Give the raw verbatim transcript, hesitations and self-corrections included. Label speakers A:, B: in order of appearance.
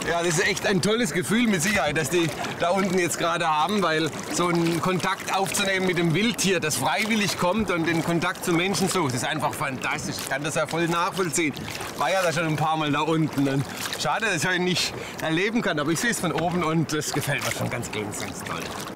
A: Ja, das ist echt ein tolles Gefühl mit Sicherheit, dass die da unten jetzt gerade haben, weil so einen Kontakt aufzunehmen mit dem Wildtier, das freiwillig kommt und den Kontakt zum Menschen sucht, ist einfach fantastisch. Ich kann das ja voll nachvollziehen. War ja da schon ein paar Mal da unten. Und schade, dass ich heute nicht erleben kann, aber ich sehe es von oben und das gefällt mir schon ganz, ganz, ganz toll.